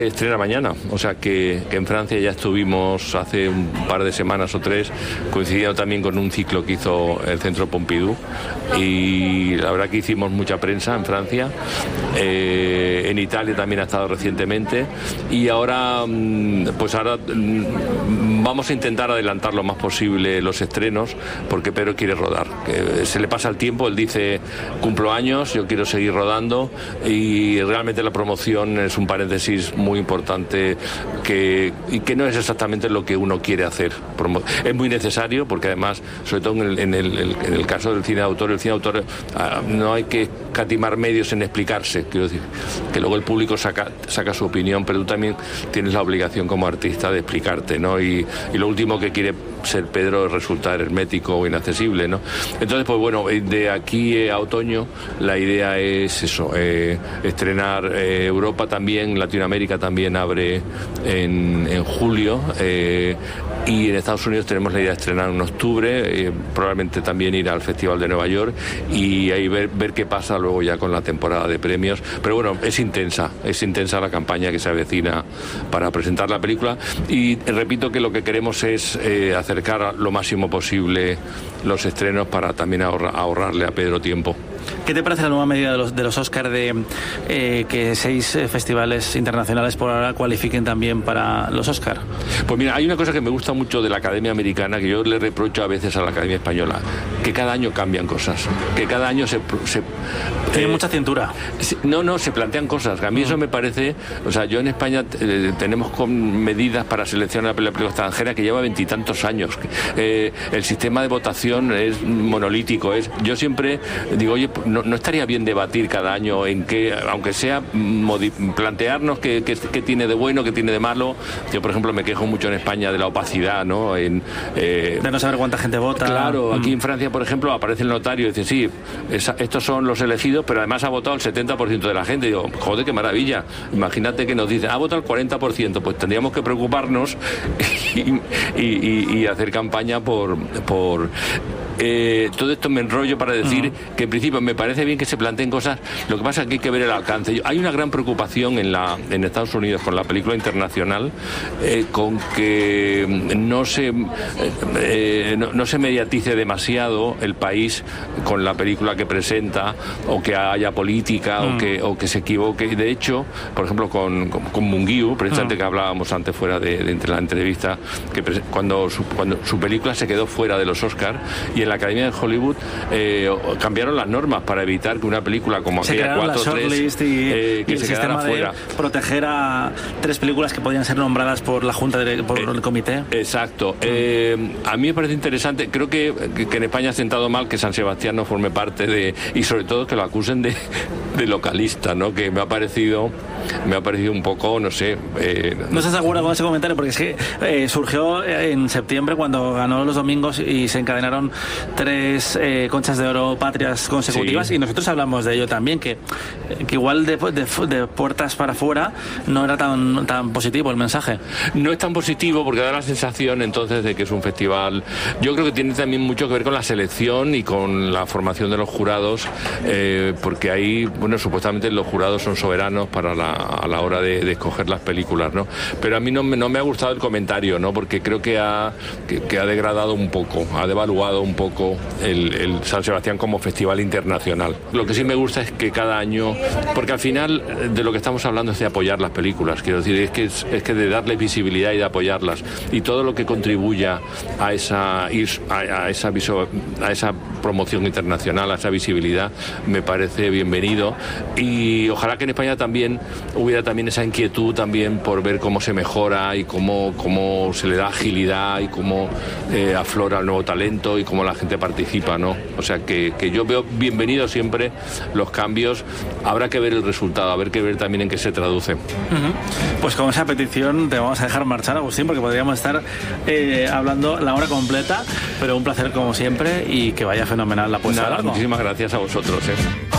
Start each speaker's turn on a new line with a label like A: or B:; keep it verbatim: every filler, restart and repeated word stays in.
A: Estrena mañana, o sea que, que en Francia ya estuvimos hace un par de semanas o tres, coincidiendo también con un ciclo que hizo el Centro Pompidou, y la verdad que hicimos mucha prensa en Francia, eh, en Italia también ha estado recientemente, y ahora pues ahora vamos a intentar adelantar lo más posible los estrenos, porque Pedro quiere rodar, que se le pasa el tiempo, él dice cumplo años, yo quiero seguir rodando, y realmente la promoción es un paréntesis muy muy importante que, y que no es exactamente lo que uno quiere hacer. Es muy necesario porque además, sobre todo en el, en el, en el caso del cine de autor, el cine de autor no hay que escatimar medios en explicarse, quiero decir, que luego el público saca, saca su opinión, pero tú también tienes la obligación como artista de explicarte, ¿no? Y, y lo último que quiere ser Pedro es resultar hermético o inaccesible, ¿no? Entonces, pues bueno, de aquí a otoño la idea es eso, eh, estrenar eh, Europa también, Latinoamérica también abre en, en julio, eh, y en Estados Unidos tenemos la idea de estrenar en octubre, eh, probablemente también ir al Festival de Nueva York y ahí ver, ver qué pasa luego ya con la temporada de premios. Pero bueno, es intensa, es intensa la campaña que se avecina para presentar la película, y repito que lo que queremos es eh, acercar lo máximo posible los estrenos para también ahorra, ahorrarle a Pedro tiempo.
B: ¿Qué te parece la nueva medida de los, de los Oscar de eh, que seis eh, festivales internacionales por ahora cualifiquen también para los Oscar?
A: Pues mira, hay una cosa que me gusta mucho de la Academia Americana, que yo le reprocho a veces a la Academia Española, que cada año cambian cosas, que cada año se... se
B: Tiene eh, mucha cintura.
A: No, no, se plantean cosas. A mí mm. eso me parece... O sea, yo en España eh, tenemos con medidas para seleccionar la película extranjera que lleva veintitantos años. Eh, el sistema de votación es monolítico. Es, yo siempre digo, oye, No, no estaría bien debatir cada año en qué, aunque sea plantearnos qué, qué, qué tiene de bueno, qué tiene de malo. Yo, por ejemplo, me quejo mucho en España de la opacidad, ¿no? En,
B: eh, de no saber cuánta gente vota.
A: Claro, aquí
B: mm.
A: en Francia, por ejemplo, aparece el notario y dice, sí, esa, estos son los elegidos, pero además ha votado el setenta por ciento de la gente. Y digo, joder, qué maravilla. Imagínate que nos dicen, ha votado el cuarenta por ciento, pues tendríamos que preocuparnos y, y, y, y hacer campaña por... por Eh, todo esto me enrollo para decir uh-huh. que en principio me parece bien que se planteen cosas, lo que pasa es que hay que ver el alcance. Hay una gran preocupación en, la, en Estados Unidos con la película internacional, eh, con que no se, eh, no, no se mediatice demasiado el país con la película que presenta, o que haya política, uh-huh. o, que, o que se equivoque. De hecho, por ejemplo, con, con, con Munguiu, precisamente uh-huh. que hablábamos antes fuera de, de, de la entrevista, que pre- cuando, su, cuando su película se quedó fuera de los Oscar, y en la Academia de Hollywood eh, cambiaron las normas para evitar que una película como
B: se
A: aquella cuatro tres
B: y,
A: eh, que
B: y el
A: se
B: sistema
A: quedara fuera.
B: De proteger a tres películas que podían ser nombradas por la Junta de, por eh, el comité.
A: Exacto. Mm. Eh, a mí me parece interesante. Creo que, que, que en España ha sentado mal que San Sebastián no forme parte de, y sobre todo que lo acusen de, de localista, ¿no? Que me ha parecido me ha parecido un poco, no sé. Eh,
B: no estás de acuerdo con ese comentario, porque es que eh, surgió en septiembre cuando ganó los domingos y se encadenaron tres eh, conchas de oro patrias consecutivas, sí. Y nosotros hablamos de ello también, que, que igual de, de, de puertas para afuera no era tan, tan positivo el mensaje.
A: No es tan positivo porque da la sensación entonces de que es un festival. Yo creo que tiene también mucho que ver con la selección y con la formación de los jurados, eh, porque ahí, bueno, supuestamente los jurados son soberanos para la, a la hora de, de escoger las películas, ¿no? Pero a mí no, no me ha gustado el comentario, ¿no? Porque creo que ha, que, que ha degradado un poco, ha devaluado un poco el, el San Sebastián como festival internacional. Lo que sí me gusta es que cada año, porque al final de lo que estamos hablando es de apoyar las películas, quiero decir, es que, es, es que de darles visibilidad y de apoyarlas, y todo lo que contribuya a esa, a, a esa, a esa promoción internacional, a esa visibilidad, me parece bienvenido, y ojalá que en España también hubiera también esa inquietud también por ver cómo se mejora y cómo, cómo se le da agilidad y cómo eh, aflora el nuevo talento y cómo la gente participa, ¿no? O sea que, que yo veo bienvenido siempre los cambios. Habrá que ver el resultado, habrá que ver también en qué se traduce.
B: Uh-huh. Pues con esa petición te vamos a dejar marchar, Agustín, porque podríamos estar eh, hablando la hora completa, pero un placer como siempre y que vaya fenomenal la puesta.
A: Nada, muchísimas gracias a vosotros, ¿eh?